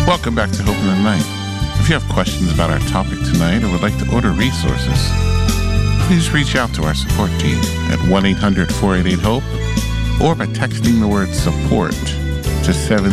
Welcome back to Hope in the Night. If you have questions about our topic tonight or would like to order resources, please reach out to our support team at 1-800-488-HOPE or by texting the word support to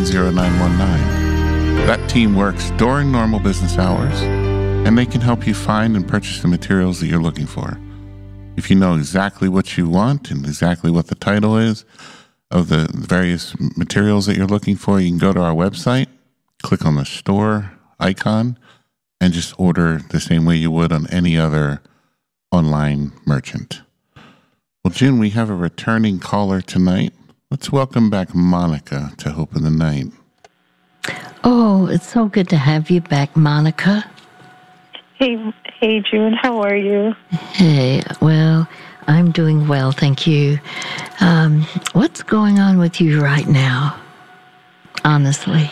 70919. That team works during normal business hours, and they can help you find and purchase the materials that you're looking for. If you know exactly what you want and exactly what the title is of the various materials that you're looking for, you can go to our website, click on the store icon, and just order the same way you would on any other online merchant. Well, June, we have a returning caller tonight. Let's welcome back Monica to Hope in the Night. Oh, it's so good to have you back, Monica. Hey, June, how are you? Hey, well, I'm doing well, thank you. What's going on with you right now, honestly?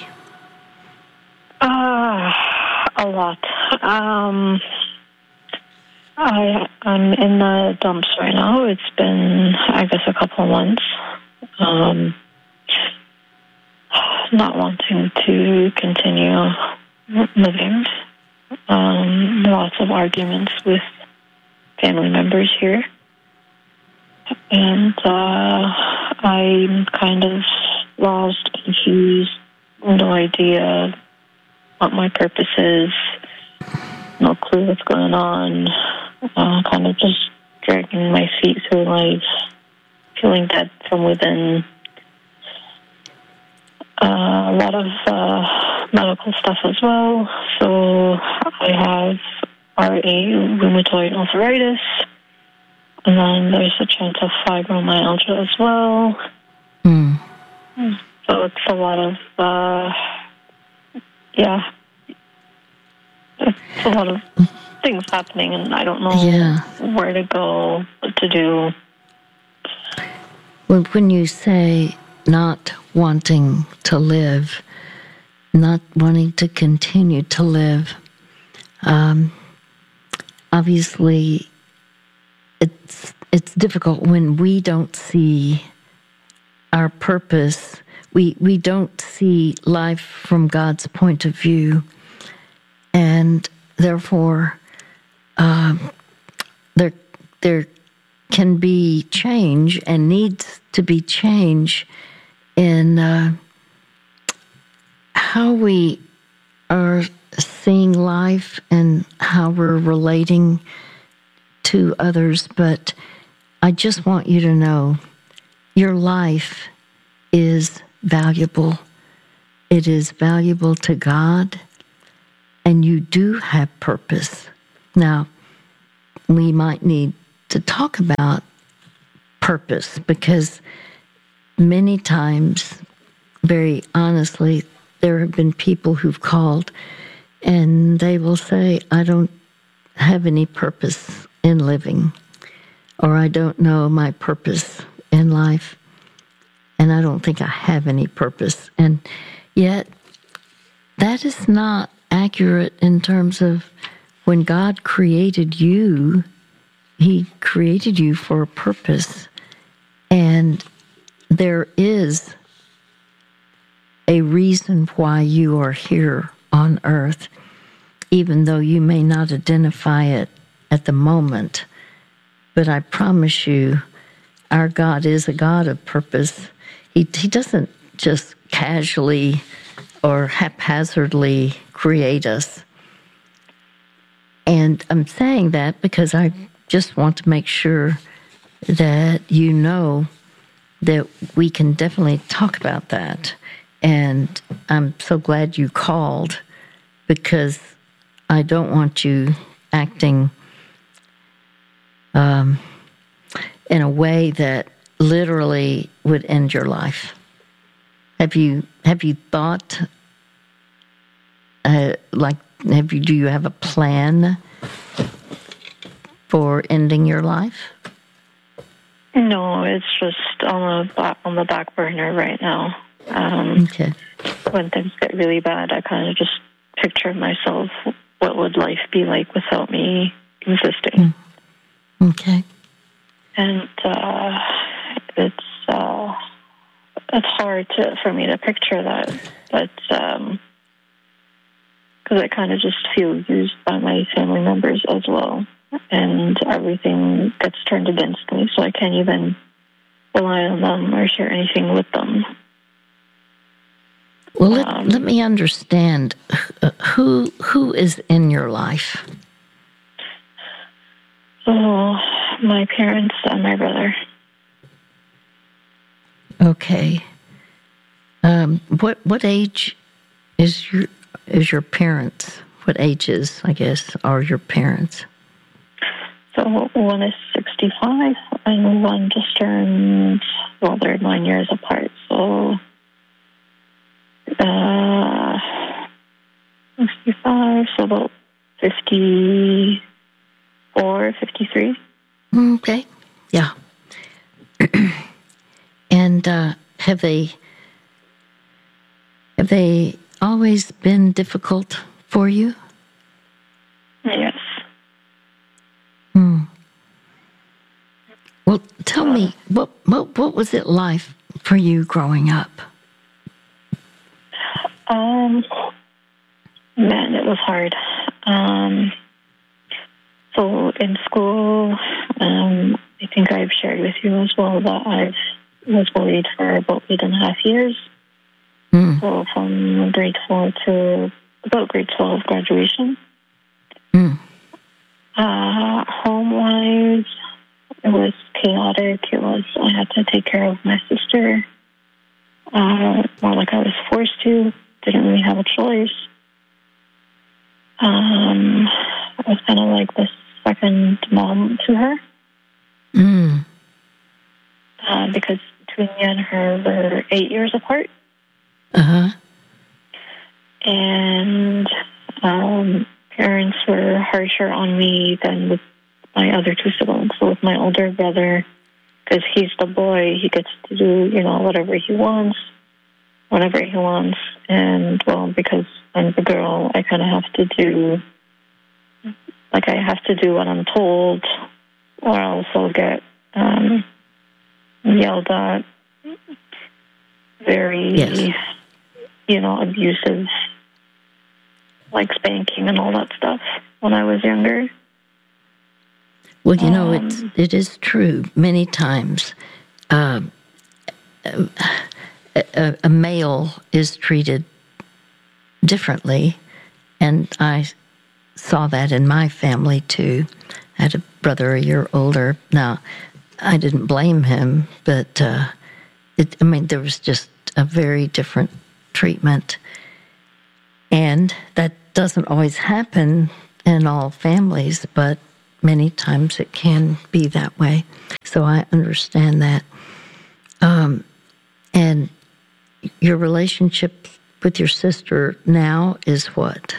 A lot. I'm in the dumps right now. It's been, I guess, a couple of months. Not wanting to continue living. Lots of arguments with family members here. And I'm kind of lost, confused, no idea what my purpose is, no clue what's going on, kind of just dragging my feet through life, feeling dead from within. A lot of medical stuff as well. So I have RA, rheumatoid arthritis, and then there's a chance of fibromyalgia as well. So it's a lot of, it's a lot of things happening, and I don't know where to go, what to do. Well, when you say not wanting to live, not wanting to continue to live, obviously it's difficult when we don't see our purpose. We don't see life from God's point of view, and therefore there can be change and needs to be change in how we are seeing life and how we're relating to others. But I just want you to know your life is valuable. It is valuable to God, and you do have purpose. Now, we might need to talk about purpose, because many times, very honestly, there have been people who've called and they will say, I don't have any purpose in living, or I don't know my purpose in life, and I don't think I have any purpose. And yet, that is not accurate in terms of when God created you, He created you for a purpose. And there is a reason why you are here on earth, even though you may not identify it at the moment. But I promise you, our God is a God of purpose. He doesn't just casually or haphazardly create us. And I'm saying that because I just want to make sure that you know that we can definitely talk about that. And I'm so glad you called, because I don't want you acting in a way that literally would end your life. Have you thought, do you have a plan for ending your life? No, it's just on the back burner right now. Okay. When things get really bad, I kind of just picture myself, what would life be like without me existing? Okay. And it's hard for me to picture that, but because I kind of just feel used by my family members as well. And everything gets turned against me, so I can't even rely on them or share anything with them. Well, let me understand. Who is in your life? Oh, my parents and my brother. Okay. What age is your parents? What ages, I guess, are your parents? So one is 65, and one just turned, well, they're 9 years apart. So 65, so about 54, 53. Okay, yeah. And have they always been difficult for you? Yes. Well, tell me, what was it like for you growing up? Man, it was hard. So in school, I think I've shared with you as well that I was bullied for about 8.5 years. So from grade 4 to about grade 12 graduation. Home-wise, it was chaotic. I had to take care of my sister. More like I was forced to. Didn't really have a choice. I was kind of like the second mom to her. Because between me and her, we're 8 years apart. And parents were harsher on me than with my other two siblings. So with my older brother, because he's the boy, he gets to do, whatever he wants, whenever he wants. And, well, because I'm the girl, I kind of have to do, I have to do what I'm told, or else I'll get yelled at. Very, abusive, like spanking and all that stuff when I was younger. Well, it is true. Many times, a male is treated differently, and I saw that in my family too. I had a brother a year older. Now, I didn't blame him, but there was just a very different treatment, and that doesn't always happen in all families, but many times it can be that way. So I understand that. And your relationship with your sister now is what?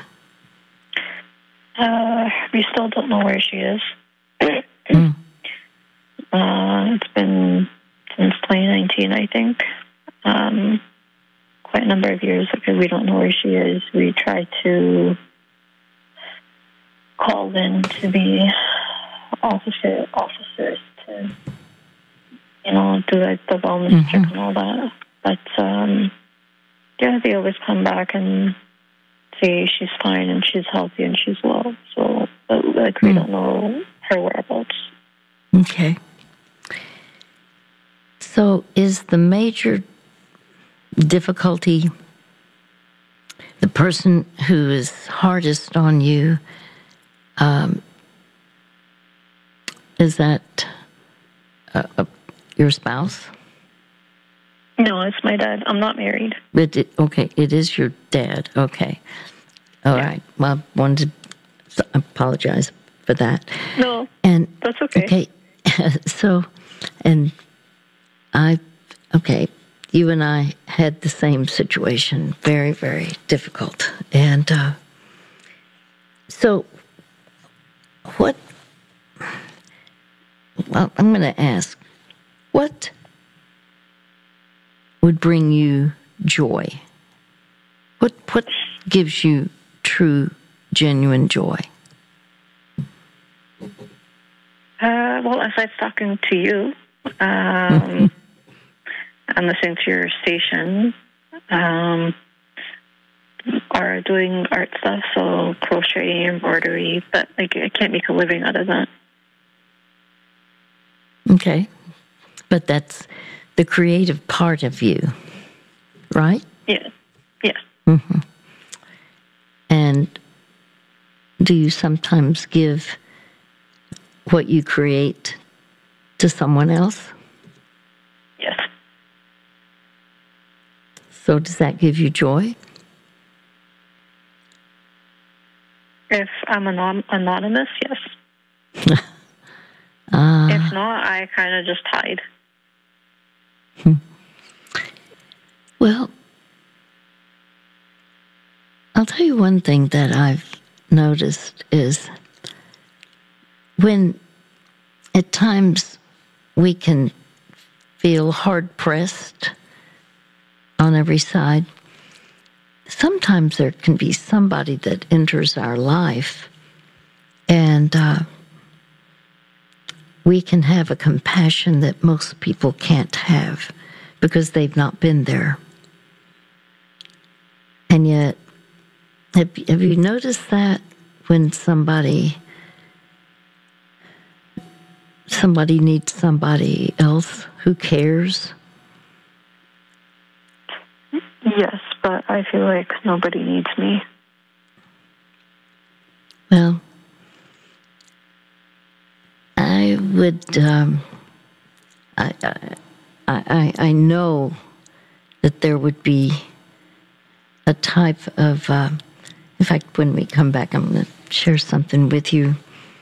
We still don't know where she is. It's been since 2019, I think. Quite a number of years. We don't know where she is. We try to call in to be officers to, do the wellness check and all that. But, they always come back and say she's fine and she's healthy and she's well. So, we don't know her whereabouts. Okay. So is the major difficulty the person who is hardest on you, is that your spouse? No, it's my dad. I'm not married. Okay, it is your dad. Okay. All right. Well, I wanted to apologize for that. No, that's okay. Okay. So, you and I had the same situation. Very, very difficult. And so what, well, I'm going to ask, what would bring you joy? What gives you true, genuine joy? Well, as I was talking to you, and listening to your station, our are doing art stuff, so crochet, embroidery, but I can't make a living out of that. Okay. But that's the creative part of you, right? Yeah. Yeah. Mm-hmm. And do you sometimes give what you create to someone else? Yes. So does that give you joy? If I'm anonymous, yes. If not, I kind of just hide. Well, I'll tell you one thing that I've noticed is when at times we can feel hard-pressed on every side, sometimes there can be somebody that enters our life and we can have a compassion that most people can't have because they've not been there. And yet, have you noticed that when somebody needs somebody else who cares? Yes, but I feel like nobody needs me. Well, I would. I know that there would be a type of. In fact, when we come back, I'm going to share something with you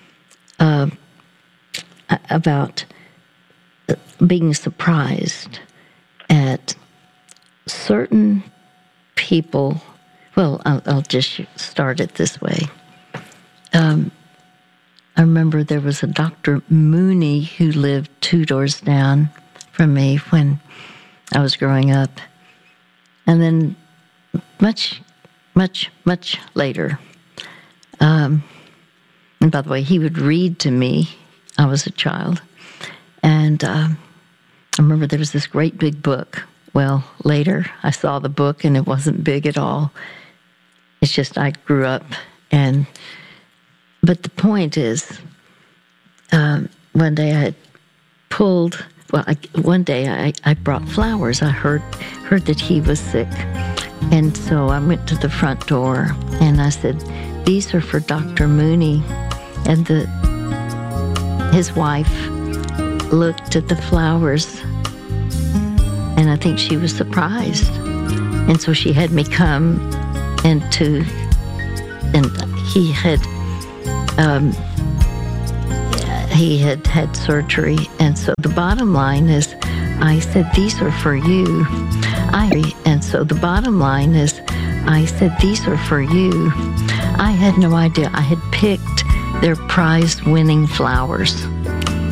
about being surprised at certain people. Well, I'll just start it this way. I remember there was a Dr. Mooney who lived 2 doors down from me when I was growing up. And then much later, and by the way, he would read to me. I was a child. And I remember there was this great big book. Well, later I saw the book and it wasn't big at all. It's just I grew up but the point is, one day I had pulled, one day I brought flowers. I heard that he was sick. And so I went to the front door and I said, "These are for Dr. Mooney." And his wife looked at the flowers and I think she was surprised. And so she had me come and he had surgery. And so the bottom line is, I said, "These are for you." And so the bottom line is, I said, "These are for you." I had no idea. I had picked their prize-winning flowers.